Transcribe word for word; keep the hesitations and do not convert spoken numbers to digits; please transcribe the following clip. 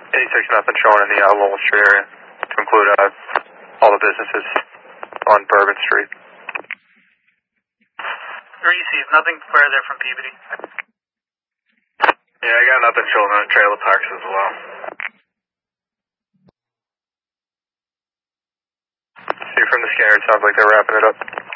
eighty-six, nothing showing in the uh, Lowell Street area, to include uh, all the businesses on Bourbon Street. Reese, nothing further from Peabody. Yeah, I got nothing showing on trailer parks as well. See, from the scanner, it sounds like they're wrapping it up.